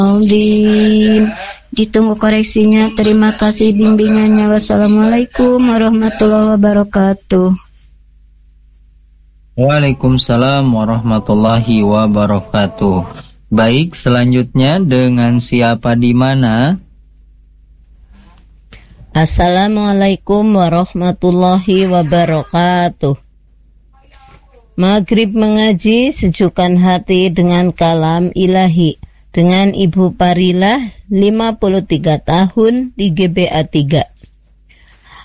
Ditunggu koreksinya. Terima kasih bimbingannya. Wassalamualaikum warahmatullahi wabarakatuh. Waalaikumsalam warahmatullahi wabarakatuh. Baik, selanjutnya dengan siapa di mana? Assalamualaikum warahmatullahi wabarakatuh. Maghrib mengaji, sejukkan hati dengan kalam ilahi. Dengan Ibu Parilah, 53 tahun di GBA 3.